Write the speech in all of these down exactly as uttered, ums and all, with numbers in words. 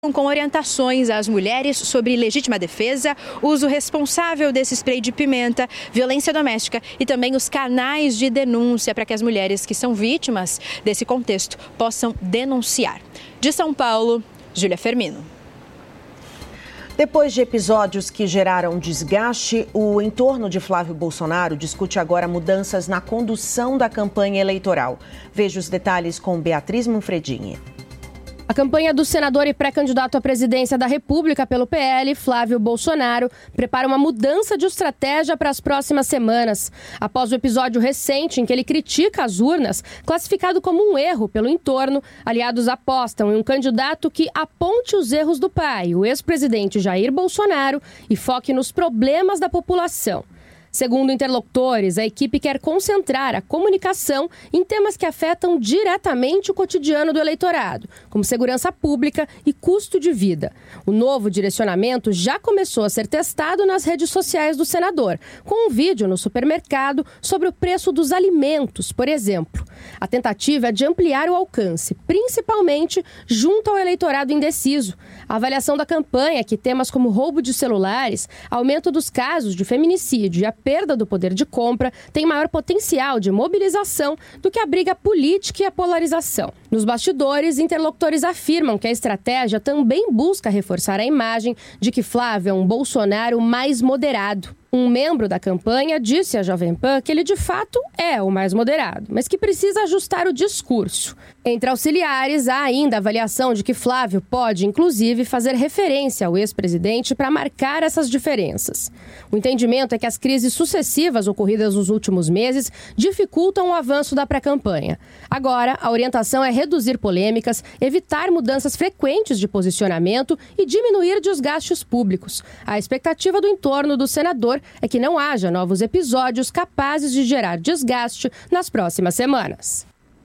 com orientações às mulheres sobre legítima defesa, uso responsável desse spray de pimenta, violência doméstica e também os canais de denúncia para que as mulheres que são vítimas desse contexto possam denunciar. De São Paulo, Júlia Fermino. Depois de episódios que geraram desgaste, o entorno de Flávio Bolsonaro discute agora mudanças na condução da campanha eleitoral. Veja os detalhes com Beatriz Manfredini. A campanha do senador e pré-candidato à presidência da República pelo P L, Flávio Bolsonaro, prepara uma mudança de estratégia para as próximas semanas. Após o episódio recente em que ele critica as urnas, classificado como um erro pelo entorno, aliados apostam em um candidato que aponte os erros do pai, o ex-presidente Jair Bolsonaro, e foque nos problemas da população. Segundo interlocutores, a equipe quer concentrar a comunicação em temas que afetam diretamente o cotidiano do eleitorado, como segurança pública e custo de vida. O novo direcionamento já começou a ser testado nas redes sociais do senador, com um vídeo no supermercado sobre o preço dos alimentos, por exemplo. A tentativa é de ampliar o alcance, principalmente junto ao eleitorado indeciso. A avaliação da campanha é que temas como roubo de celulares, aumento dos casos de feminicídio e a perda do poder de compra tem maior potencial de mobilização do que a briga política e a polarização. Nos bastidores, interlocutores afirmam que a estratégia também busca reforçar a imagem de que Flávio é um Bolsonaro mais moderado. Um membro da campanha disse à Jovem Pan que ele de fato é o mais moderado, mas que precisa ajustar o discurso. Entre auxiliares, há ainda a avaliação de que Flávio pode, inclusive, fazer referência ao ex-presidente para marcar essas diferenças. O entendimento é que as crises sucessivas ocorridas nos últimos meses dificultam o avanço da pré-campanha. Agora, a orientação é reduzir polêmicas, evitar mudanças frequentes de posicionamento e diminuir desgastes públicos. A expectativa do entorno do senador é que não haja novos episódios capazes de gerar desgaste nas próximas semanas.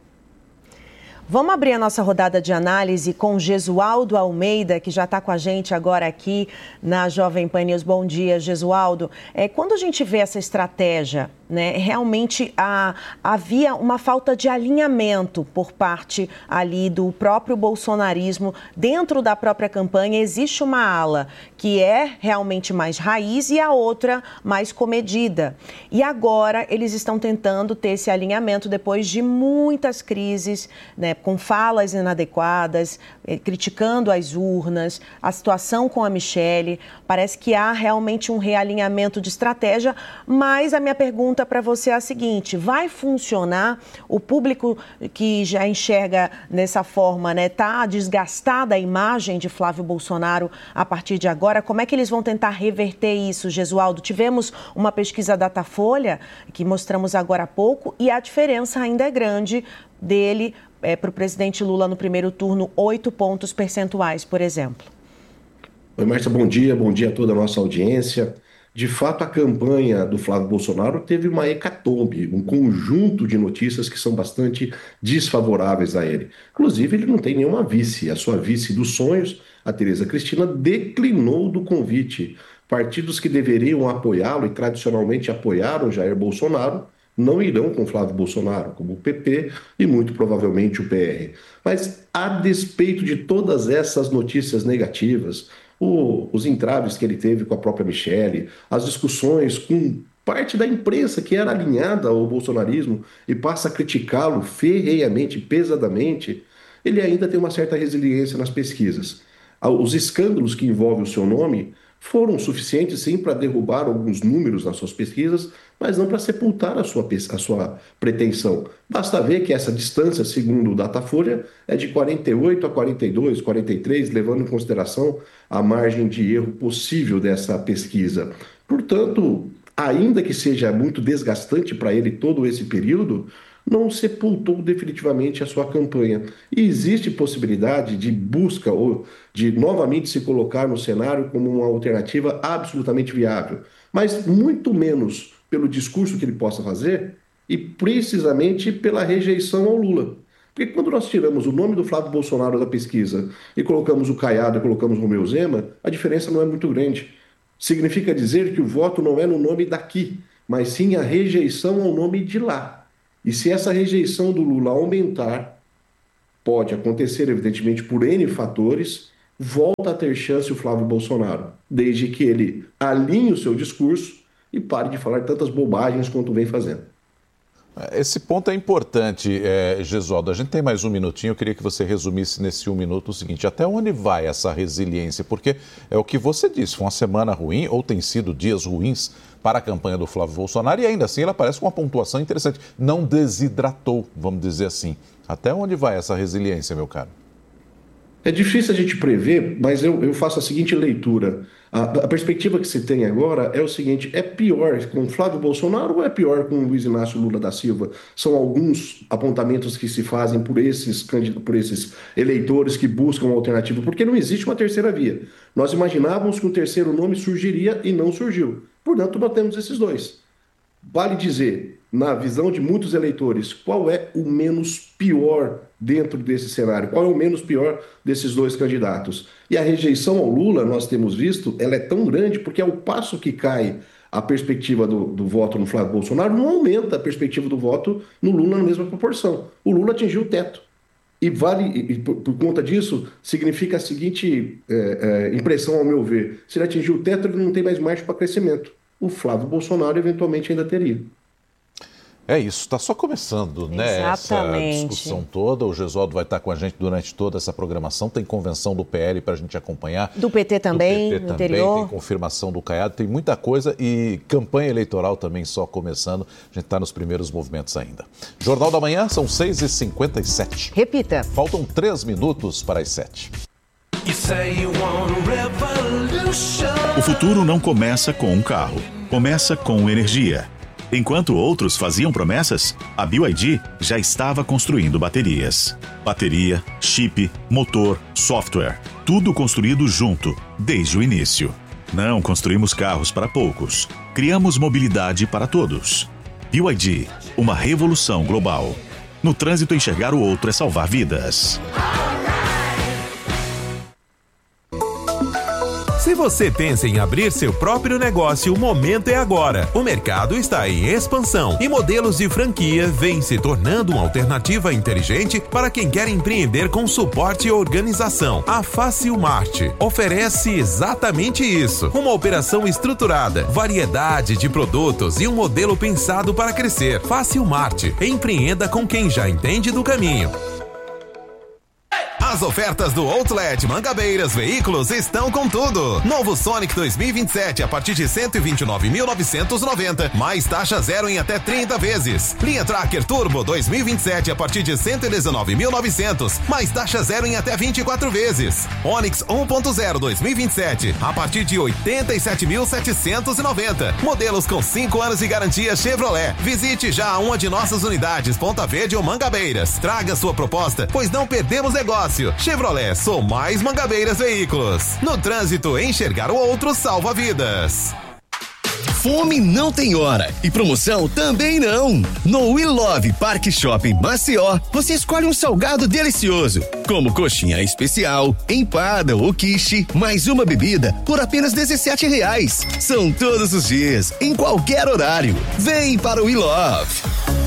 Vamos abrir a nossa rodada de análise com Jesualdo Almeida, que já está com a gente agora aqui na Jovem Pan News. Bom dia, Jesualdo. É, quando a gente vê essa estratégia, né, realmente a, havia uma falta de alinhamento por parte ali do próprio bolsonarismo. Dentro da própria campanha existe uma ala que é realmente mais raiz e a outra mais comedida. E agora eles estão tentando ter esse alinhamento depois de muitas crises, né, com falas inadequadas, eh, criticando as urnas, a situação com a Michelle. Parece que há realmente um realinhamento de estratégia, mas a minha pergunta para você é a seguinte: vai funcionar? O público que já enxerga dessa forma, né, tá desgastada a imagem de Flávio Bolsonaro a partir de agora? Como é que eles vão tentar reverter isso, Jesualdo? Tivemos uma pesquisa Datafolha, que mostramos agora há pouco, e a diferença ainda é grande dele é, para o presidente Lula no primeiro turno, oito pontos percentuais, por exemplo. Oi, Márcia, bom dia, bom dia a toda a nossa audiência. De fato, a campanha do Flávio Bolsonaro teve uma hecatombe, um conjunto de notícias que são bastante desfavoráveis a ele. Inclusive, ele não tem nenhuma vice. A sua vice dos sonhos, a Tereza Cristina, declinou do convite. Partidos que deveriam apoiá-lo e tradicionalmente apoiaram Jair Bolsonaro não irão com Flávio Bolsonaro, como o P P e muito provavelmente o P R. Mas, a despeito de todas essas notícias negativas, o, os entraves que ele teve com a própria Michelle, as discussões com parte da imprensa que era alinhada ao bolsonarismo e passa a criticá-lo ferrenhamente, pesadamente, ele ainda tem uma certa resiliência nas pesquisas. Os escândalos que envolvem o seu nome foram suficientes, sim, para derrubar alguns números nas suas pesquisas, mas não para sepultar a sua, a sua pretensão. Basta ver que essa distância, segundo o Datafolha, é de quarenta e oito a quarenta e dois, quarenta e três, levando em consideração a margem de erro possível dessa pesquisa. Portanto, ainda que seja muito desgastante para ele todo esse período, não sepultou definitivamente a sua campanha. E existe possibilidade de busca ou de novamente se colocar no cenário como uma alternativa absolutamente viável, mas muito menos pelo discurso que ele possa fazer e precisamente pela rejeição ao Lula. Porque quando nós tiramos o nome do Flávio Bolsonaro da pesquisa e colocamos o Caiado e colocamos o Romeu Zema, a diferença não é muito grande. Significa dizer que o voto não é no nome daqui, mas sim a rejeição ao nome de lá. E se essa rejeição do Lula aumentar, pode acontecer, evidentemente, por N fatores, volta a ter chance o Flávio Bolsonaro, desde que ele alinhe o seu discurso e pare de falar tantas bobagens quanto vem fazendo. Esse ponto é importante, é, Gesualdo. A gente tem mais um minutinho, eu queria que você resumisse nesse um minuto o seguinte: até onde vai essa resiliência? Porque é o que você disse, foi uma semana ruim, ou tem sido dias ruins para a campanha do Flávio Bolsonaro, e ainda assim ela parece com uma pontuação interessante. Não desidratou, vamos dizer assim. Até onde vai essa resiliência, meu caro? É difícil a gente prever, mas eu, eu faço a seguinte leitura. A, a perspectiva que se tem agora é o seguinte: é pior com o Flávio Bolsonaro ou é pior com o Luiz Inácio Lula da Silva? São alguns apontamentos que se fazem por esses, por esses eleitores que buscam uma alternativa, porque não existe uma terceira via. Nós imaginávamos que o terceiro nome surgiria e não surgiu. Portanto, batemos esses dois. Vale dizer, na visão de muitos eleitores, qual é o menos pior dentro desse cenário? Qual é o menos pior desses dois candidatos? E a rejeição ao Lula, nós temos visto, ela é tão grande porque ao passo que cai a perspectiva do, do voto no Flávio Bolsonaro, não aumenta a perspectiva do voto no Lula na mesma proporção. O Lula atingiu o teto. E vale, e por, por conta disso, significa a seguinte é, é, impressão, ao meu ver: se ele atingiu o teto, ele não tem mais margem para crescimento. O Flávio Bolsonaro eventualmente ainda teria. É isso, está só começando, né? Exatamente. Essa discussão toda. O Gesualdo vai estar com a gente durante toda essa programação. Tem convenção do P L para a gente acompanhar. Do P T também, do P T no também, interior. Tem confirmação do Caiado, tem muita coisa, e campanha eleitoral também só começando. A gente está nos primeiros movimentos ainda. Jornal da Manhã, são seis e cinquenta e sete. Repita. Faltam três minutos para as sete. O futuro não começa com um carro, começa com energia. Enquanto outros faziam promessas, a B Y D já estava construindo baterias. Bateria, chip, motor, software, tudo construído junto, desde o início. Não construímos carros para poucos, criamos mobilidade para todos. B Y D, uma revolução global. No trânsito, enxergar o outro é salvar vidas. Se você pensa em abrir seu próprio negócio, o momento é agora. O mercado está em expansão e modelos de franquia vêm se tornando uma alternativa inteligente para quem quer empreender com suporte e organização. A Facilmart oferece exatamente isso. Uma operação estruturada, variedade de produtos e um modelo pensado para crescer. Facilmart. Empreenda com quem já entende do caminho. As ofertas do Outlet Mangabeiras Veículos estão com tudo. Novo Sonic dois mil e vinte e sete a partir de cento e vinte e nove mil novecentos e noventa, mais taxa zero em até trinta vezes. Linha Tracker Turbo dois mil e vinte e sete a partir de cento e dezenove mil e novecentos, mais taxa zero em até vinte e quatro vezes. Onix um ponto zero dois mil e vinte e sete a partir de oitenta e sete mil setecentos e noventa. Modelos com cinco anos de garantia Chevrolet. Visite já uma de nossas unidades Ponta Verde ou Mangabeiras. Traga sua proposta, pois não perdemos negócio. Chevrolet, sou mais Mangabeiras Veículos. No trânsito, enxergar o outro salva vidas. Fome não tem hora e promoção também não. No We Love Park Shopping Maceió, você escolhe um salgado delicioso, como coxinha especial, empada ou quiche, mais uma bebida por apenas dezessete reais. São todos os dias, em qualquer horário. Vem para o We Love.